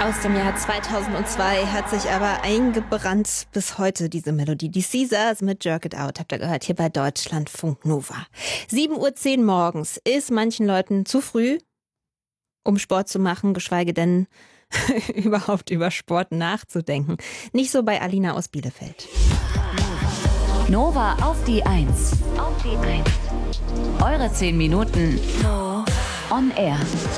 Aus dem Jahr 2002 hat sich aber eingebrannt bis heute diese Melodie. Die Caesars mit Jerk It Out, habt ihr gehört, hier bei Deutschlandfunk Nova. 7:10 Uhr morgens ist manchen Leuten zu früh, um Sport zu machen, geschweige denn überhaupt über Sport nachzudenken. Nicht so bei Alina aus Bielefeld. Nova auf die 1. Eure 10 Minuten on air.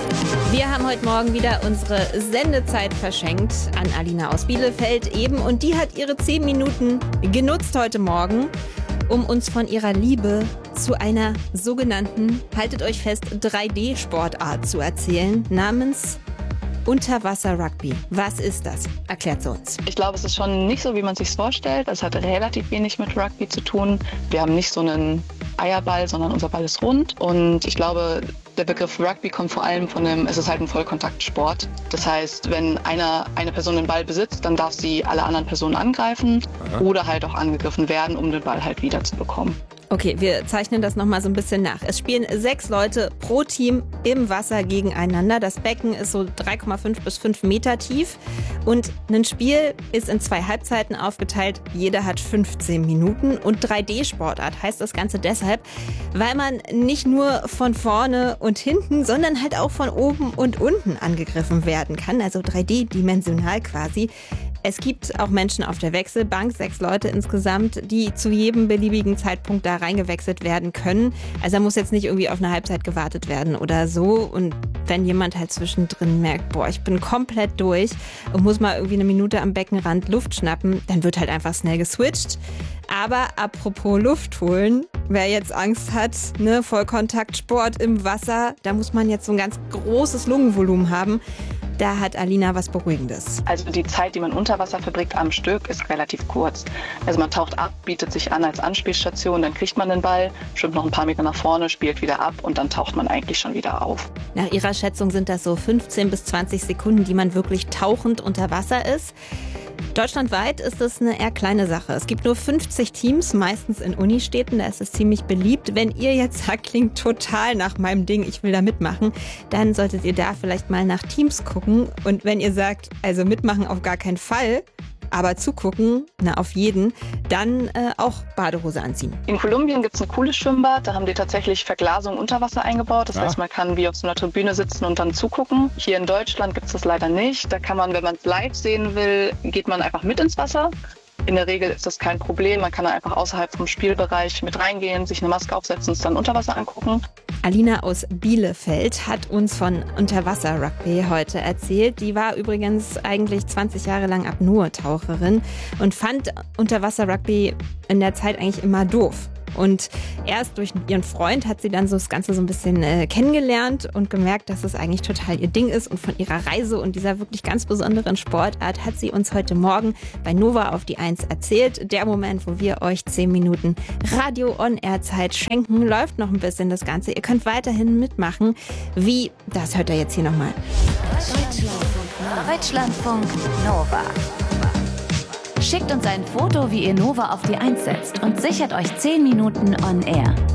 Wir haben heute Morgen wieder unsere Sendezeit verschenkt an Alina aus Bielefeld eben. Und die hat ihre 10 Minuten genutzt heute Morgen, um uns von ihrer Liebe zu einer sogenannten, haltet euch fest, 3D-Sportart zu erzählen, namens Unterwasser-Rugby. Was ist das? Erklärt sie uns. Ich glaube, es ist schon nicht so, wie man sich vorstellt. Es hat relativ wenig mit Rugby zu tun. Wir haben nicht so einen Eierball, sondern unser Ball ist rund. Und ich glaube, der Begriff Rugby kommt vor allem es ist halt ein Vollkontaktsport. Das heißt, wenn eine Person den Ball besitzt, dann darf sie alle anderen Personen angreifen oder halt auch angegriffen werden, um den Ball halt wieder zu bekommen. Okay, wir zeichnen das nochmal so ein bisschen nach. Es spielen 6 Leute pro Team im Wasser gegeneinander. Das Becken ist so 3,5 bis 5 Meter tief. Und ein Spiel ist in 2 Halbzeiten aufgeteilt. Jeder hat 15 Minuten. Und 3D-Sportart heißt das Ganze deshalb, weil man nicht nur von vorne und hinten, sondern halt auch von oben und unten angegriffen werden kann. Also 3D-dimensional quasi. Es gibt auch Menschen auf der Wechselbank, 6 Leute insgesamt, die zu jedem beliebigen Zeitpunkt da reingewechselt werden können. Also da muss jetzt nicht irgendwie auf eine Halbzeit gewartet werden oder so. Und wenn jemand halt zwischendrin merkt, boah, ich bin komplett durch und muss mal irgendwie eine Minute am Beckenrand Luft schnappen, dann wird halt einfach schnell geswitcht. Aber apropos Luft holen, wer jetzt Angst hat, ne, Vollkontaktsport im Wasser, da muss man jetzt so ein ganz großes Lungenvolumen haben. Da hat Alina was Beruhigendes. Also die Zeit, die man unter Wasser verbringt am Stück, ist relativ kurz. Also man taucht ab, bietet sich an als Anspielstation, dann kriegt man den Ball, schwimmt noch ein paar Meter nach vorne, spielt wieder ab und dann taucht man eigentlich schon wieder auf. Nach ihrer Schätzung sind das so 15 bis 20 Sekunden, die man wirklich tauchend unter Wasser ist. Deutschlandweit ist das eine eher kleine Sache. Es gibt nur 50 Teams, meistens in Unistädten, da ist es ziemlich beliebt. Wenn ihr jetzt sagt, klingt total nach meinem Ding, ich will da mitmachen, dann solltet ihr da vielleicht mal nach Teams gucken. Und wenn ihr sagt, also mitmachen auf gar keinen Fall, aber zugucken, na auf jeden, dann auch Badehose anziehen. In Kolumbien gibt es ein cooles Schwimmbad, da haben die tatsächlich Verglasung unter Wasser eingebaut. Das heißt, man kann wie auf so einer Tribüne sitzen und dann zugucken. Hier in Deutschland gibt es das leider nicht. Da kann man, wenn man es live sehen will, geht man einfach mit ins Wasser. In der Regel ist das kein Problem. Man kann da einfach außerhalb vom Spielbereich mit reingehen, sich eine Maske aufsetzen und es dann unter Wasser angucken. Alina aus Bielefeld hat uns von Unterwasser-Rugby heute erzählt. Die war übrigens eigentlich 20 Jahre lang Apnoe-Taucherin und fand Unterwasser-Rugby in der Zeit eigentlich immer doof. Und erst durch ihren Freund hat sie dann so das Ganze so ein bisschen kennengelernt und gemerkt, dass es eigentlich total ihr Ding ist. Und von ihrer Reise und dieser wirklich ganz besonderen Sportart hat sie uns heute Morgen bei Nova auf die 1 erzählt. Der Moment, wo wir euch 10 Minuten Radio-on-Air-Zeit schenken, läuft noch ein bisschen das Ganze. Ihr könnt weiterhin mitmachen. Wie, das hört ihr jetzt hier nochmal. Deutschlandfunk Nova. Schickt uns ein Foto, wie ihr Nova auf die 1 setzt und sichert euch 10 Minuten on air.